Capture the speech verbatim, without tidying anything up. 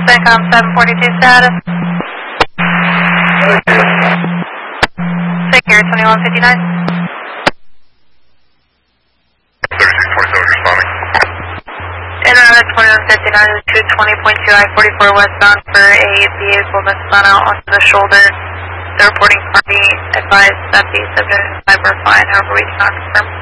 Centcom seven forty-two status. Take care, twenty-one fifty-nine. thirty-six twenty-seven responding. Internet twenty-one fifty-nine is two twenty point two I forty-four westbound for a vehicle that's gone out onto the shoulder. The reporting party advised that the subject and cyber are fine, however we cannot confirm.